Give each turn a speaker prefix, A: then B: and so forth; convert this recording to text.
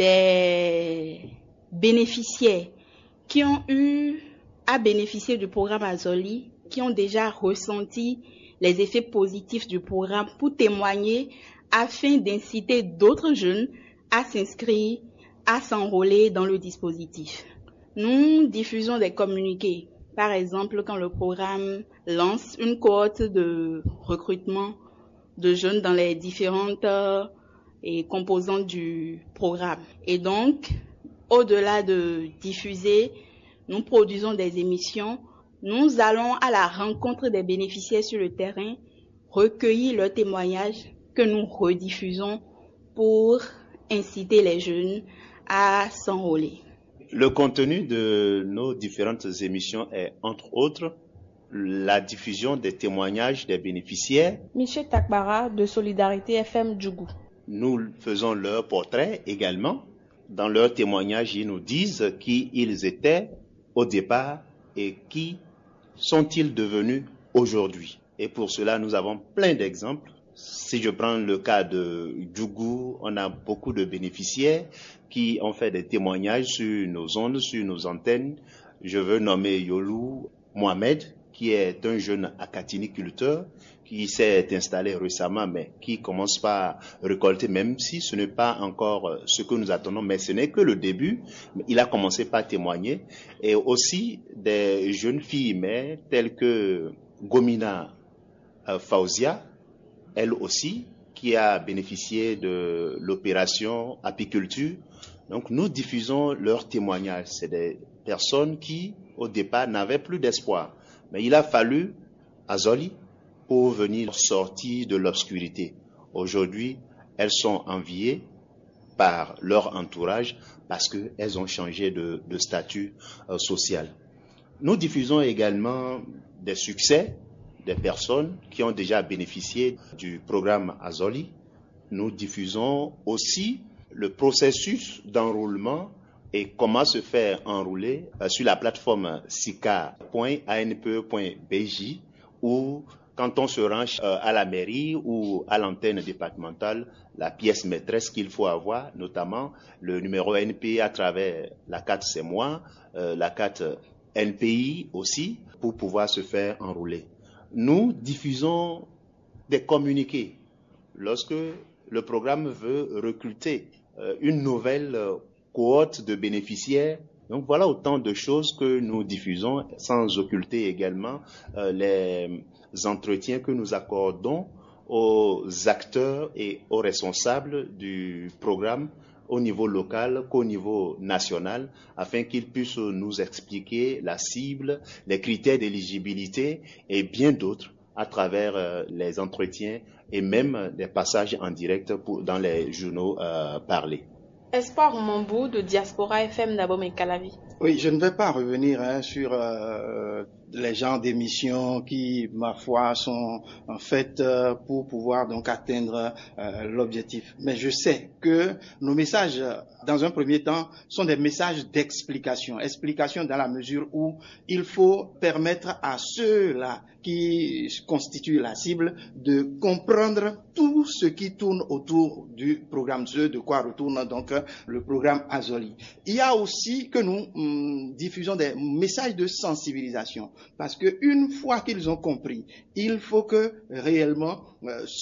A: des bénéficiaires qui ont eu à bénéficier du programme Azoli, qui ont déjà ressenti les effets positifs du programme pour témoigner afin d'inciter d'autres jeunes à s'inscrire, à s'enrôler dans le dispositif. Nous diffusons des communiqués. Par exemple, quand le programme lance une cohorte de recrutement de jeunes dans les différentes composantes du programme. Et donc, au-delà de diffuser, nous produisons des émissions. Nous allons à la rencontre des bénéficiaires sur le terrain, recueillir leurs témoignages que nous rediffusons pour inciter les jeunes à s'enrôler.
B: Le contenu de nos différentes émissions est, entre autres, la diffusion des témoignages des bénéficiaires.
C: Michel Takbara de Solidarité FM Djougou.
B: Nous faisons leur portrait également. Dans leurs témoignages, ils nous disent qui ils étaient au départ et qui sont-ils devenus aujourd'hui. Et pour cela, nous avons plein d'exemples. Si je prends le cas de Djougou, on a beaucoup de bénéficiaires qui ont fait des témoignages sur nos ondes, sur nos antennes. Je veux nommer Yolou Mohamed, qui est un jeune acatiniculteur qui s'est installé récemment, mais qui commence par récolter, même si ce n'est pas encore ce que nous attendons, mais ce n'est que le début. Il a commencé par témoigner. Et aussi des jeunes filles mères telles que Gomina Fauzia, elle aussi, qui a bénéficié de l'opération apiculture. Donc nous diffusons leurs témoignages. C'est des personnes qui, au départ, n'avaient plus d'espoir. Mais il a fallu Azoli pour venir sortir de l'obscurité. Aujourd'hui, elles sont enviées par leur entourage parce qu'elles ont changé de statut social. Nous diffusons également des succès des personnes qui ont déjà bénéficié du programme Azoli. Nous diffusons aussi le processus d'enrôlement et comment se faire enrôler sur la plateforme sica.anpe.bj où quand on se rend à la mairie ou à l'antenne départementale, la pièce maîtresse qu'il faut avoir, notamment le numéro NPI à travers la carte C'est moi, la carte NPI aussi, pour pouvoir se faire enrôler. Nous diffusons des communiqués lorsque le programme veut recruter une nouvelle cohorte de bénéficiaires. Donc voilà autant de choses que nous diffusons sans occulter également les entretiens que nous accordons aux acteurs et aux responsables du programme au niveau local qu'au niveau national, afin qu'ils puissent nous expliquer la cible, les critères d'éligibilité et bien d'autres à travers les entretiens et même des passages en direct dans les journaux parlés.
C: Espoir Mambou de Diaspora FM d'Abom et Calavi.
D: Oui, je ne vais pas revenir sur les genres d'émissions qui, ma foi, sont en fait pour pouvoir donc atteindre l'objectif. Mais je sais que nos messages, dans un premier temps, sont des messages d'explication. Explication dans la mesure où il faut permettre à ceux-là qui constituent la cible de comprendre tout ce qui tourne autour du programme, de quoi retourne donc le programme Azoli. Il y a aussi que nous diffusons des messages de sensibilisation, parce que une fois qu'ils ont compris, il faut que réellement